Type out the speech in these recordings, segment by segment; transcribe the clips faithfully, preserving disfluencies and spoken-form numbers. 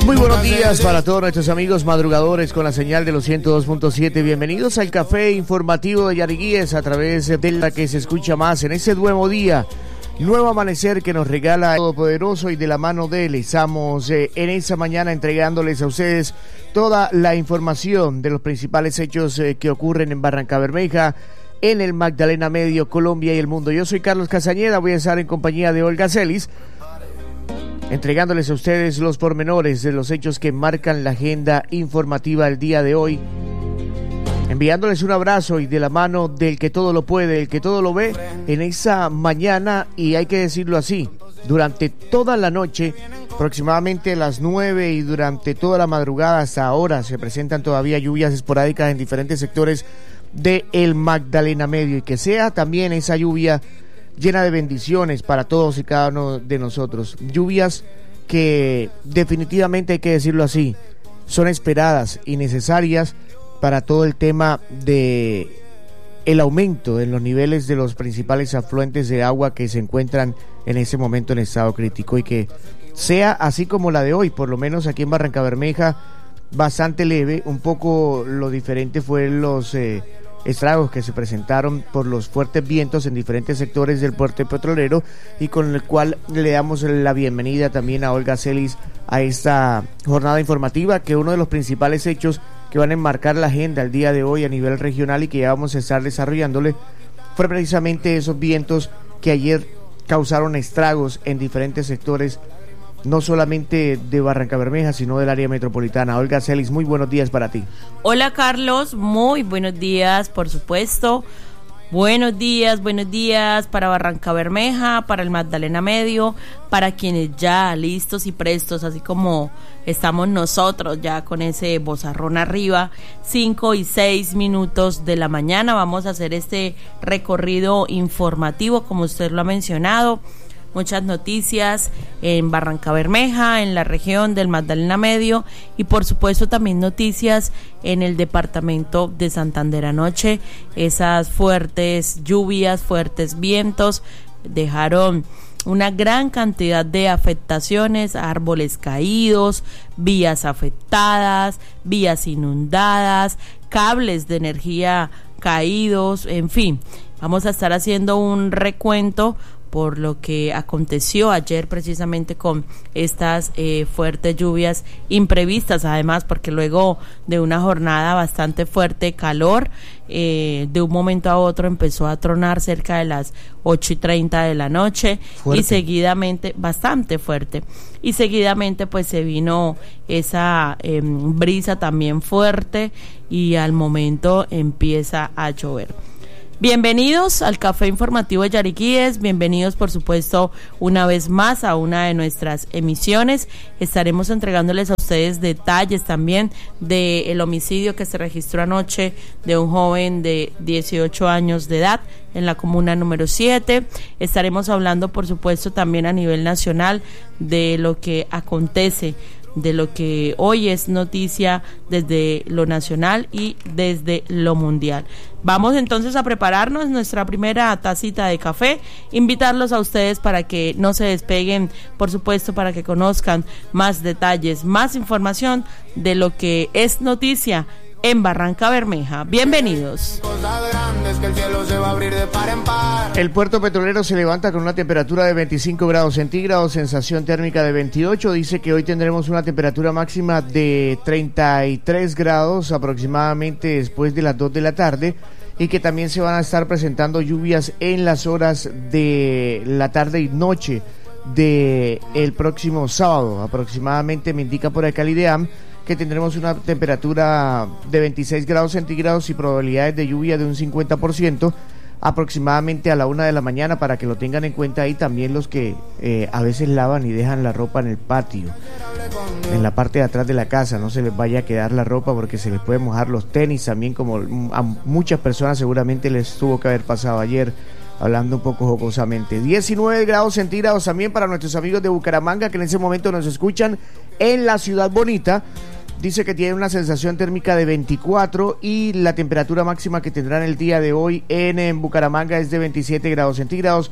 Muy buenos días para todos nuestros amigos madrugadores con la señal de los ciento dos punto siete. Bienvenidos al café informativo de Yariguíes a través de la que se escucha más en ese nuevo día, nuevo amanecer que nos regala el Todopoderoso, y de la mano de él estamos eh, en esa mañana entregándoles a ustedes toda la información de los principales hechos eh, que ocurren en Barrancabermeja, en el Magdalena Medio, Colombia y el mundo. Yo soy Carlos Castañeda, voy a estar en compañía de Olga Celis, entregándoles a ustedes los pormenores de los hechos que marcan la agenda informativa el día de hoy, enviándoles un abrazo y de la mano del que todo lo puede, el que todo lo ve, en esa mañana, y hay que decirlo así, durante toda la noche, aproximadamente a las nueve y durante toda la madrugada hasta ahora, se presentan todavía lluvias esporádicas en diferentes sectores de el Magdalena Medio, y que sea también esa lluvia llena de bendiciones para todos y cada uno de nosotros. Lluvias que definitivamente, hay que decirlo así, son esperadas y necesarias para todo el tema de el aumento en los niveles de los principales afluentes de agua que se encuentran en ese momento en estado crítico, y que sea así como la de hoy, por lo menos aquí en Barrancabermeja, bastante leve. Un poco lo diferente fue los eh, estragos que se presentaron por los fuertes vientos en diferentes sectores del puerto petrolero, y con el cual le damos la bienvenida también a Olga Celis a esta jornada informativa, que uno de los principales hechos que van a enmarcar la agenda el día de hoy a nivel regional y que ya vamos a estar desarrollándole fue precisamente esos vientos que ayer causaron estragos en diferentes sectores, no solamente de Barrancabermeja, sino del área metropolitana. Olga Celis, muy buenos días para ti. Hola Carlos, muy buenos días, por supuesto. Buenos días, buenos días para Barrancabermeja, para el Magdalena Medio, para quienes ya listos y prestos, así como estamos nosotros ya con ese bozarrón arriba, cinco y seis minutos de la mañana. Vamos a hacer este recorrido informativo, como usted lo ha mencionado. Muchas noticias en Barrancabermeja, en la región del Magdalena Medio, y por supuesto también noticias en el departamento de Santander. Anoche esas fuertes lluvias, fuertes vientos dejaron una gran cantidad de afectaciones, árboles caídos, vías afectadas, vías inundadas, cables de energía caídos, en fin. Vamos a estar haciendo un recuento por lo que aconteció ayer precisamente con estas eh, fuertes lluvias imprevistas, además porque luego de una jornada bastante fuerte, calor, eh, de un momento a otro empezó a tronar cerca de las ocho y treinta de la noche, fuerte. Y seguidamente, bastante fuerte, y seguidamente pues se vino esa eh, brisa también fuerte, y al momento empieza a llover. Bienvenidos al Café Informativo de Yariguíes, bienvenidos por supuesto una vez más a una de nuestras emisiones. Estaremos entregándoles a ustedes detalles también del homicidio que se registró anoche de un joven de dieciocho años de edad en la comuna número siete. Estaremos hablando por supuesto también a nivel nacional de lo que acontece, de lo que hoy es noticia desde lo nacional y desde lo mundial. Vamos entonces a prepararnos nuestra primera tacita de café, invitarlos a ustedes para que no se despeguen, por supuesto, para que conozcan más detalles, más información de lo que es noticia en Barrancabermeja. Bienvenidos. El puerto petrolero se levanta con una temperatura de veinticinco grados centígrados, sensación térmica de veintiocho. Dice que hoy tendremos una temperatura máxima de treinta y tres grados aproximadamente después de las dos de la tarde, y que también se van a estar presentando lluvias en las horas de la tarde y noche de el próximo sábado. Aproximadamente me indica por acá el IDEAM que tendremos una temperatura de veintiséis grados centígrados y probabilidades de lluvia de un cincuenta por ciento aproximadamente a la una de la mañana, para que lo tengan en cuenta ahí también los que eh, a veces lavan y dejan la ropa en el patio, en la parte de atrás de la casa. No se les vaya a quedar la ropa porque se les puede mojar los tenis también, como a muchas personas seguramente les tuvo que haber pasado ayer, hablando un poco jocosamente. diecinueve grados centígrados también para nuestros amigos de Bucaramanga, que en ese momento nos escuchan en la ciudad bonita. Dice que tiene una sensación térmica de veinticuatro, y la temperatura máxima que tendrán el día de hoy en, en Bucaramanga es de veintisiete grados centígrados.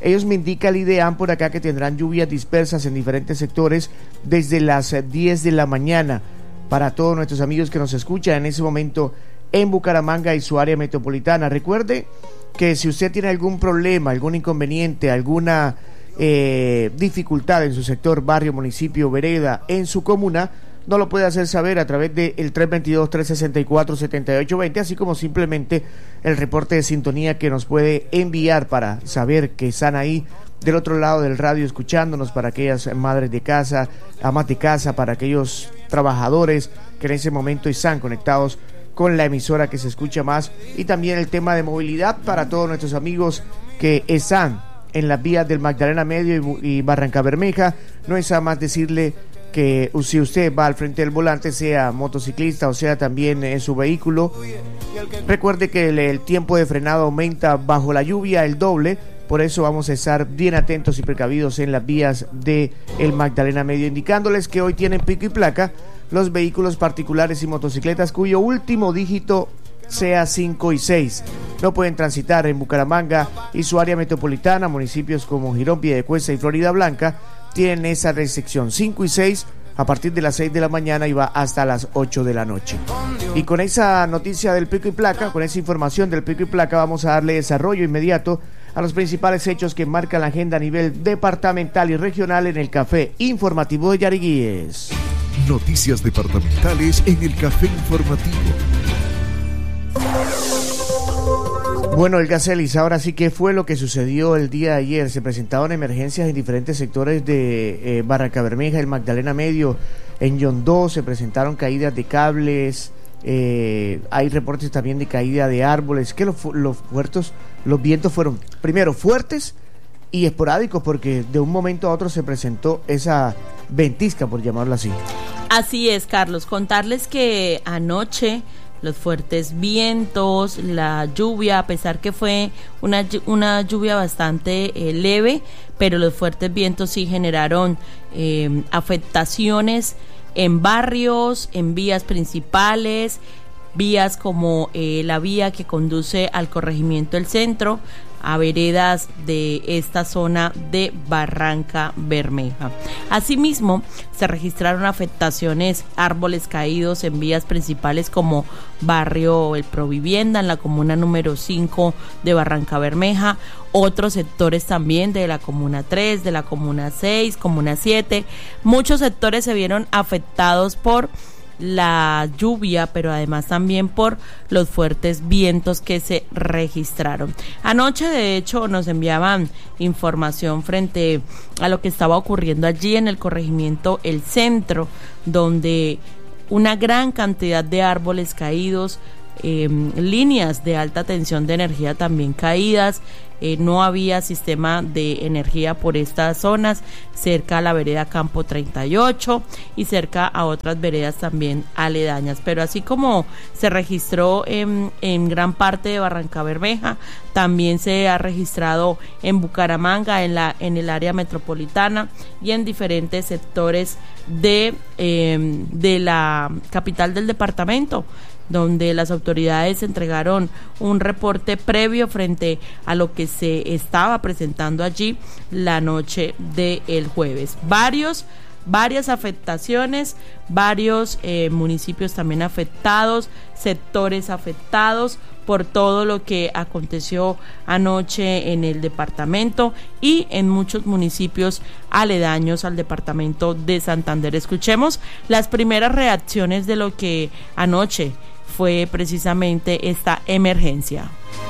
Ellos me indica el IDEAM por acá que tendrán lluvias dispersas en diferentes sectores desde las diez de la mañana. Para todos nuestros amigos que nos escuchan en ese momento en Bucaramanga y su área metropolitana. Recuerde que si usted tiene algún problema, algún inconveniente, alguna eh, dificultad en su sector, barrio, municipio, vereda, en su comuna, no lo puede hacer saber a través del tres dos dos, tres seis cuatro, siete ocho dos cero, así como simplemente el reporte de sintonía que nos puede enviar para saber que están ahí del otro lado del radio escuchándonos, para aquellas madres de casa, amas de casa, para aquellos trabajadores que en ese momento están conectados con la emisora que se escucha más, y también el tema de movilidad para todos nuestros amigos que están en las vías del Magdalena Medio y, y Barranca Bermeja. No es a más decirle que si usted va al frente del volante, sea motociclista o sea también en su vehículo, recuerde que el, el tiempo de frenado aumenta bajo la lluvia el doble. Por eso vamos a estar bien atentos y precavidos en las vías de el Magdalena Medio, indicándoles que hoy tienen pico y placa los vehículos particulares y motocicletas cuyo último dígito sea cinco y seis. No pueden transitar en Bucaramanga y su área metropolitana. Municipios como Girón, Piedecuesta y Florida Blanca tienen esa restricción cinco y seis a partir de las seis de la mañana y va hasta las ocho de la noche. Y con esa noticia del pico y placa, con esa información del pico y placa, vamos a darle desarrollo inmediato a los principales hechos que marcan la agenda a nivel departamental y regional en el Café Informativo de Yariguíes. Noticias departamentales en el Café Informativo. Bueno, Elga Celis, ahora sí, ¿qué fue lo que sucedió el día de ayer? Se presentaron emergencias en diferentes sectores de eh, Barranca Bermeja, el Magdalena Medio, en Yondó se presentaron caídas de cables, eh, hay reportes también de caída de árboles, que los, los fuertes, los vientos fueron primero fuertes y esporádicos, porque de un momento a otro se presentó esa ventisca, por llamarlo así. Así es, Carlos, contarles que anoche los fuertes vientos, la lluvia, a pesar que fue una, una lluvia bastante eh, leve, pero los fuertes vientos sí generaron eh, afectaciones en barrios, en vías principales, vías como eh, la vía que conduce al corregimiento del centro, a veredas de esta zona de Barranca Bermeja. Asimismo, se registraron afectaciones, árboles caídos en vías principales como barrio El Provivienda, en la comuna número cinco de Barranca Bermeja, otros sectores también de la comuna tres, de la comuna seis, comuna siete. Muchos sectores se vieron afectados por la lluvia, pero además también por los fuertes vientos que se registraron. Anoche, de hecho, nos enviaban información frente a lo que estaba ocurriendo allí en el corregimiento El Centro, donde una gran cantidad de árboles caídos, eh, líneas de alta tensión de energía también caídas, eh, no había sistema de energía por estas zonas, cerca a la vereda Campo treinta y ocho y cerca a otras veredas también aledañas, pero así como se registró en, en gran parte de Barranca Bermeja, también se ha registrado en Bucaramanga, en la en el área metropolitana y en diferentes sectores de, eh, de la capital del departamento, donde las autoridades entregaron un reporte previo frente a lo que se estaba presentando allí la noche del jueves. Varios, varias afectaciones, varios eh, municipios también afectados, sectores afectados por todo lo que aconteció anoche en el departamento y en muchos municipios aledaños al departamento de Santander. Escuchemos las primeras reacciones de lo que anoche fue precisamente esta emergencia.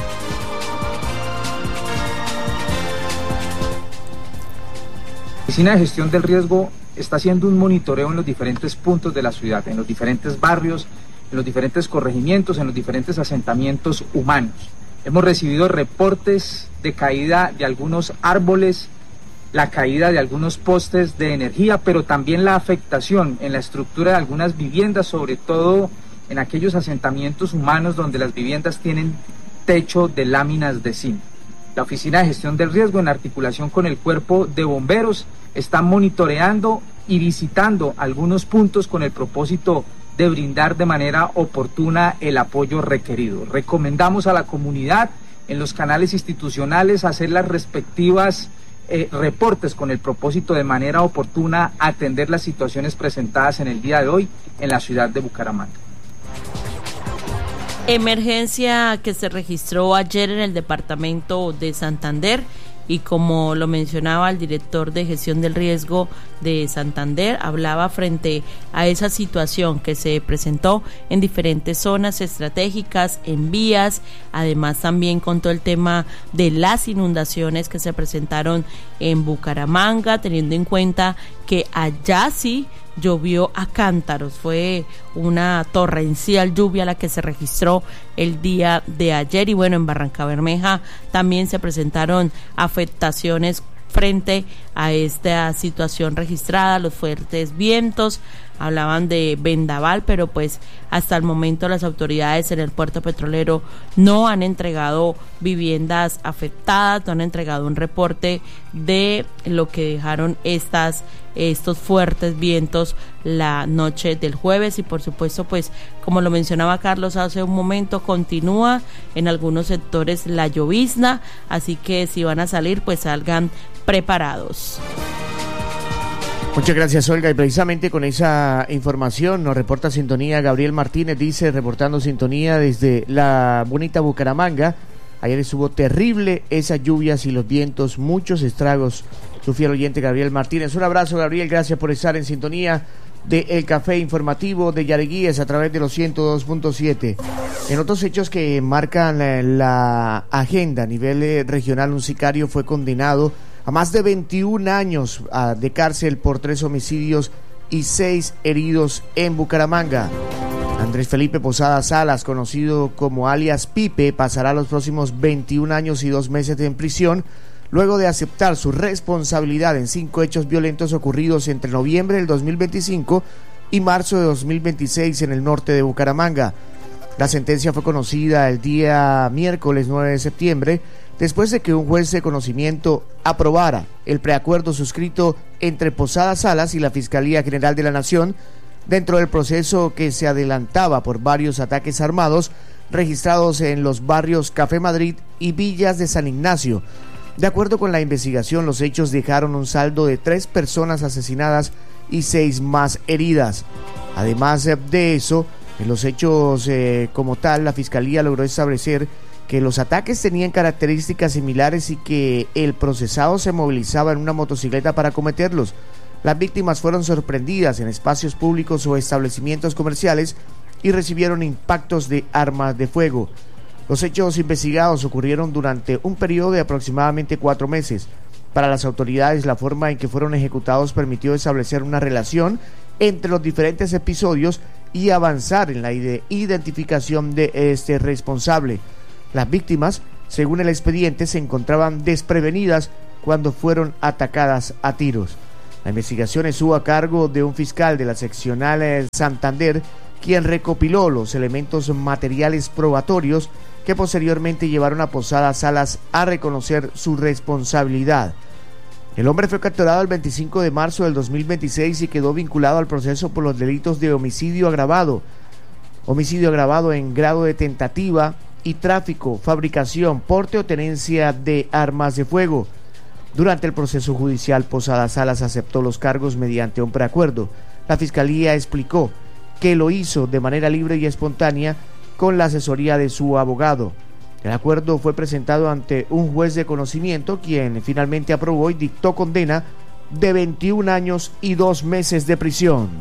La Oficina de Gestión del Riesgo está haciendo un monitoreo en los diferentes puntos de la ciudad, en los diferentes barrios, en los diferentes corregimientos, en los diferentes asentamientos humanos. Hemos recibido reportes de caída de algunos árboles, la caída de algunos postes de energía, pero también la afectación en la estructura de algunas viviendas, sobre todo en aquellos asentamientos humanos donde las viviendas tienen techo de láminas de zinc. La Oficina de Gestión del Riesgo, en articulación con el Cuerpo de Bomberos, está monitoreando y visitando algunos puntos con el propósito de brindar de manera oportuna el apoyo requerido. Recomendamos a la comunidad en los canales institucionales, hacer las respectivas eh, reportes con el propósito de manera oportuna atender las situaciones presentadas en el día de hoy en la ciudad de Bucaramanga. Emergencia que se registró ayer en el departamento de Santander. Y como lo mencionaba el director de gestión del riesgo de Santander, hablaba frente a esa situación que se presentó en diferentes zonas estratégicas, en vías, además también contó el tema de las inundaciones que se presentaron en Bucaramanga, teniendo en cuenta que allá sí llovió a cántaros, fue una torrencial lluvia la que se registró el día de ayer. Y bueno, en Barrancabermeja también se presentaron afectaciones frente a esta situación registrada, los fuertes vientos, hablaban de vendaval, pero pues hasta el momento las autoridades en el puerto petrolero no han entregado viviendas afectadas, no han entregado un reporte de lo que dejaron estas estos fuertes vientos la noche del jueves. Y por supuesto, pues como lo mencionaba Carlos hace un momento, continúa en algunos sectores la llovizna, así que si van a salir, pues salgan preparados. Muchas gracias, Olga, y precisamente con esa información nos reporta sintonía Gabriel Martínez, dice, reportando sintonía desde la bonita Bucaramanga. Ayer estuvo terrible esas lluvias y los vientos, muchos estragos. Su fiel oyente Gabriel Martínez. Un abrazo, Gabriel, gracias por estar en sintonía de El Café Informativo de Yariguíes a través de los ciento dos punto siete. En otros hechos que marcan la, la agenda a nivel regional, un sicario fue condenado a más de veintiún años de cárcel por tres homicidios y seis heridos en Bucaramanga. Andrés Felipe Posada Salas, conocido como alias Pipe, pasará los próximos veintiún años y dos meses en prisión, luego de aceptar su responsabilidad en cinco hechos violentos ocurridos entre noviembre del dos mil veinticinco y marzo de dos mil veintiséis en el norte de Bucaramanga. La sentencia fue conocida el día miércoles nueve de septiembre, después de que un juez de conocimiento aprobara el preacuerdo suscrito entre Posada Salas y la Fiscalía General de la Nación dentro del proceso que se adelantaba por varios ataques armados registrados en los barrios Café Madrid y Villas de San Ignacio. De acuerdo con la investigación, los hechos dejaron un saldo de tres personas asesinadas y seis más heridas. Además de eso, en los hechos eh, como tal, la Fiscalía logró establecer que los ataques tenían características similares y que el procesado se movilizaba en una motocicleta para cometerlos. Las víctimas fueron sorprendidas en espacios públicos o establecimientos comerciales y recibieron impactos de armas de fuego. Los hechos investigados ocurrieron durante un periodo de aproximadamente cuatro meses. Para las autoridades, la forma en que fueron ejecutados permitió establecer una relación entre los diferentes episodios y avanzar en la identificación de este responsable. Las víctimas, según el expediente, se encontraban desprevenidas cuando fueron atacadas a tiros. La investigación estuvo a cargo de un fiscal de la seccional Santander, quien recopiló los elementos materiales probatorios que posteriormente llevaron a Posada Salas a reconocer su responsabilidad. El hombre fue capturado el veinticinco de marzo del dos mil veintiséis y quedó vinculado al proceso por los delitos de homicidio agravado, homicidio agravado en grado de tentativa y tráfico, fabricación, porte o tenencia de armas de fuego. Durante el proceso judicial, Posada Salas aceptó los cargos mediante un preacuerdo. La Fiscalía explicó que lo hizo de manera libre y espontánea con la asesoría de su abogado. El acuerdo fue presentado ante un juez de conocimiento, quien finalmente aprobó y dictó condena de veintiún años y dos meses de prisión.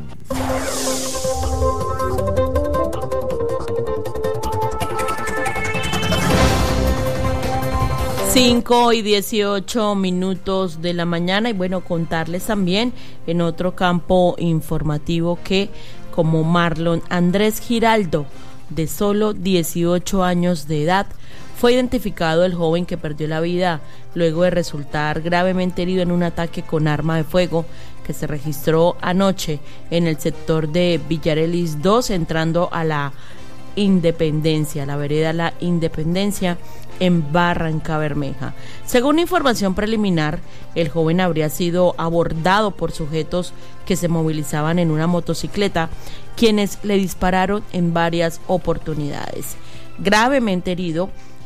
cinco y dieciocho minutos de la mañana, y bueno, contarles también en otro campo informativo que como Marlon Andrés Giraldo, de solo dieciocho años de edad, fue identificado el joven que perdió la vida luego de resultar gravemente herido en un ataque con arma de fuego que se registró anoche en el sector de Villarelis dos, entrando a la Independencia, la vereda La Independencia, en Barrancabermeja. Según información preliminar, el joven habría sido abordado por sujetos que se movilizaban en una motocicleta, quienes le dispararon en varias oportunidades. Gravemente herido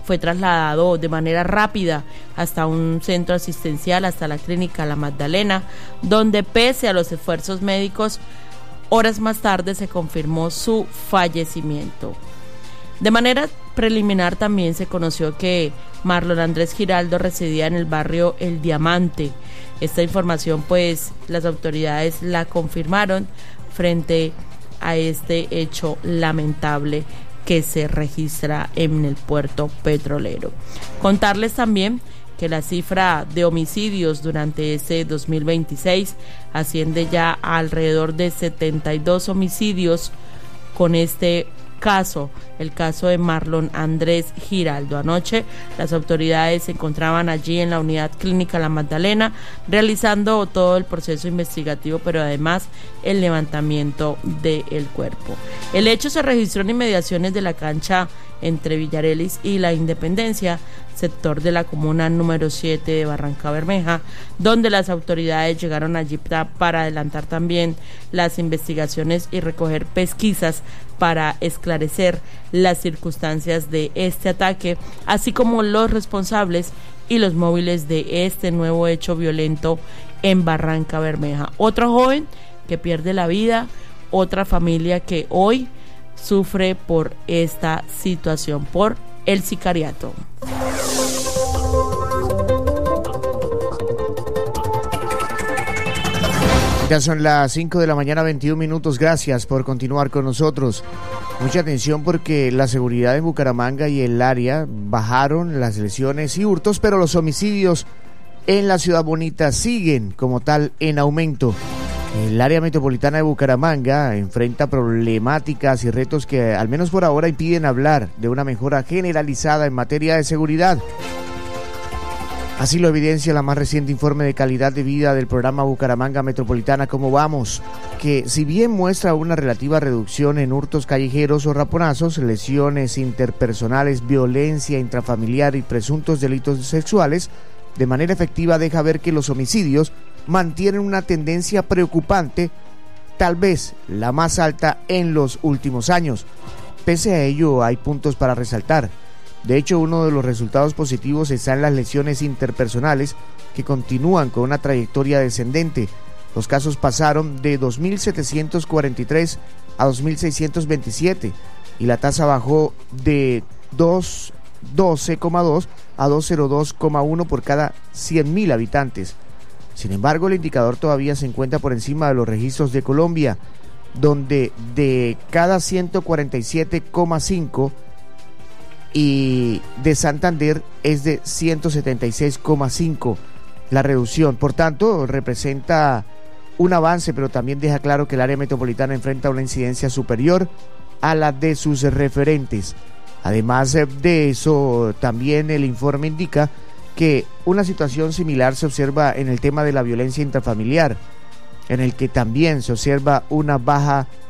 fue trasladado de manera rápida hasta un centro asistencial, hasta la clínica La Magdalena, donde pese a los esfuerzos médicos, horas más tarde se confirmó su fallecimiento. De manera preliminar también se conoció que Marlon Andrés Giraldo residía en el barrio El Diamante. Esta información pues las autoridades la confirmaron frente a este hecho lamentable que se registra en el puerto petrolero. Contarles también que la cifra de homicidios durante este dos mil veintiséis asciende ya a alrededor de setenta y dos homicidios con este caso, el caso de Marlon Andrés Giraldo. Anoche las autoridades se encontraban allí en la unidad clínica La Magdalena realizando todo el proceso investigativo, pero además el levantamiento del cuerpo. El hecho se registró en inmediaciones de la cancha entre Villarelis y La Independencia, sector de la comuna número siete de Barrancabermeja, donde las autoridades llegaron allí para adelantar también las investigaciones y recoger pesquisas para esclarecer las circunstancias de este ataque, así como los responsables y los móviles de este nuevo hecho violento en Barrancabermeja. Otro joven que pierde la vida, otra familia que hoy sufre por esta situación, por el sicariato. Ya son las cinco de la mañana, veintiún minutos. Gracias por continuar con nosotros. Mucha atención porque la seguridad en Bucaramanga y el área bajaron las lesiones y hurtos, pero los homicidios en la ciudad bonita siguen como tal en aumento. El área metropolitana de Bucaramanga enfrenta problemáticas y retos que al menos por ahora impiden hablar de una mejora generalizada en materia de seguridad. Así lo evidencia la más reciente informe de calidad de vida del programa Bucaramanga Metropolitana ¿Cómo vamos?, que si bien muestra una relativa reducción en hurtos callejeros o raponazos, lesiones interpersonales, violencia intrafamiliar y presuntos delitos sexuales, de manera efectiva deja ver que los homicidios mantienen una tendencia preocupante, tal vez la más alta en los últimos años. Pese a ello, hay puntos para resaltar. De hecho, uno de los resultados positivos está en las lesiones interpersonales, que continúan con una trayectoria descendente. Los casos pasaron de dos mil setecientos cuarenta y tres a dos mil seiscientos veintisiete y la tasa bajó de doce coma dos a doscientos dos coma uno por cada cien mil habitantes. Sin embargo, el indicador todavía se encuentra por encima de los registros de Colombia, donde de cada ciento cuarenta y siete coma cinco y de Santander es de ciento setenta y seis coma cinco la reducción. Por tanto, representa un avance, pero también deja claro que el área metropolitana enfrenta una incidencia superior a la de sus referentes. Además de eso, también el informe indica que una situación similar se observa en el tema de la violencia intrafamiliar, en el que también se observa una baja